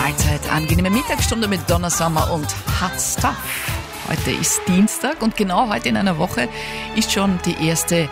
Mahlzeit, angenehme Mittagsstunde mit Donna Summer und Hot Stuff. Heute ist Dienstag und genau heute in einer Woche ist schon die erste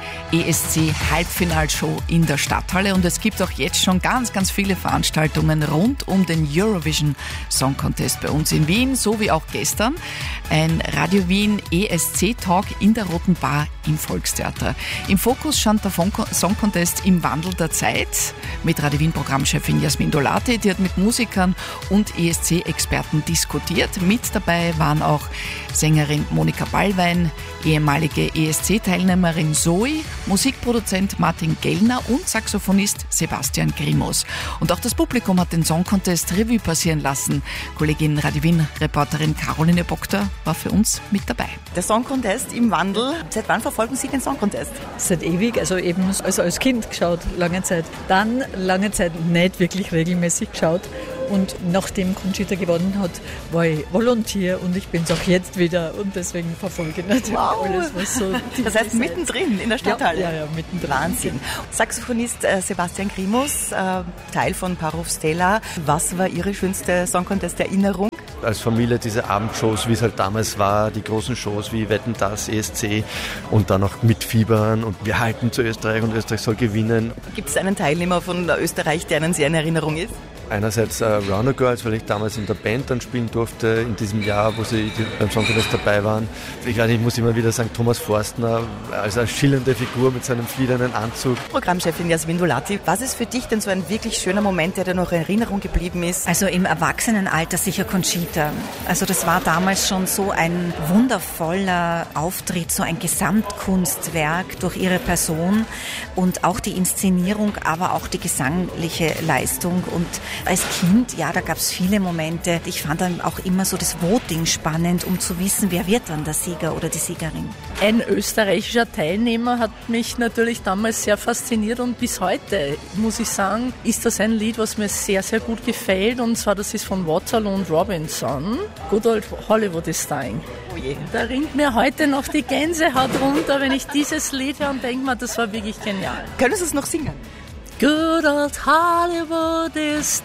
ESC-Halbfinalshow in der Stadthalle und es gibt auch jetzt schon ganz, ganz viele Veranstaltungen rund um den Eurovision Song Contest bei uns in Wien, so wie auch gestern ein Radio Wien ESC-Talk in der Roten Bar im Volkstheater. Im Fokus stand der Song Contest im Wandel der Zeit mit Radio Wien-Programmchefin Jasmin Dolati, die hat mit Musikern und ESC-Experten diskutiert. Mit dabei waren auch Sängerin Monika Ballwein, ehemalige ESC-Teilnehmerin Zoe, Musikproduzent Martin Gellner und Saxophonist Sebastian Grimos. Und auch das Publikum hat den Song Contest Revue passieren lassen. Kollegin Radio Wien-Reporterin Caroline Bokter war für uns mit dabei. Der Song Contest im Wandel. Seit wann verfolgen Sie den Song Contest? Seit ewig, also eben als Kind geschaut, lange Zeit. Dann lange Zeit nicht wirklich regelmäßig geschaut. Und nachdem Conchita gewonnen hat, war ich Volontier und ich bin es auch jetzt wieder und deswegen verfolge ich natürlich alles, was so... Das heißt mittendrin in der Stadthalle? Ja, mittendrin. Wahnsinn. Saxophonist Sebastian Grimos, Teil von Parov Stella. Was war Ihre schönste Song Contest Erinnerung? Als Familie diese Abendshows, wie es halt damals war, die großen Shows wie Wetten, das, ESC und dann auch mitfiebern und wir halten zu Österreich und Österreich soll gewinnen. Gibt es einen Teilnehmer von Österreich, der Ihnen sehr in Erinnerung ist? Einerseits Runner Girls, weil ich damals in der Band dann spielen durfte, in diesem Jahr, wo sie beim Song Contest dabei waren. Ich weiß nicht, ich muss immer wieder sagen, Thomas Forstner als eine schillernde Figur mit seinem fliedernden Anzug. Programmchefin Jasmin Dolati, was ist für dich denn so ein wirklich schöner Moment, der dir noch in Erinnerung geblieben ist? Also im Erwachsenenalter sicher Conchita. Also das war damals schon so ein wundervoller Auftritt, so ein Gesamtkunstwerk durch ihre Person und auch die Inszenierung, aber auch die gesangliche Leistung. Und als Kind, ja, da gab es viele Momente. Ich fand dann auch immer so das Voting spannend, um zu wissen, wer wird dann der Sieger oder die Siegerin. Ein österreichischer Teilnehmer hat mich natürlich damals sehr fasziniert und bis heute, muss ich sagen, ist das ein Lied, was mir sehr, sehr gut gefällt. Und zwar, das ist von Waterloo und Robinson. Good Old Hollywood is Dying. Oh je. Da rinnt mir heute noch die Gänsehaut runter, wenn ich dieses Lied höre und denke mir, das war wirklich genial. Können Sie es noch singen? Good old Hollywood is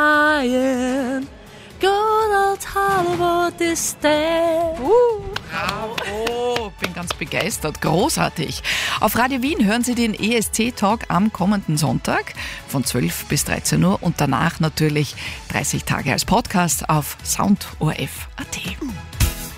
dying. Good old Hollywood is dead. Bravo, bin ganz begeistert, großartig. Auf Radio Wien hören Sie den ESC-Talk am kommenden Sonntag von 12 bis 13 Uhr und danach natürlich 30 Tage als Podcast auf soundorf.at.